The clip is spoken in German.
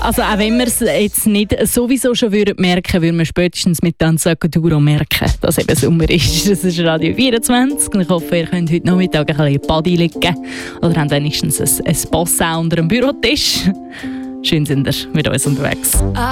Also auch wenn wir es jetzt nicht sowieso schon merken würden wir spätestens mit Danza Kuduro merken, dass eben Sommer ist. Das ist Radio 24. Ich hoffe, ihr könnt heute Nachmittag ein bisschen Body liegen oder habt wenigstens ein Boss unter dem Bürotisch. Schön sind ihr mit uns unterwegs.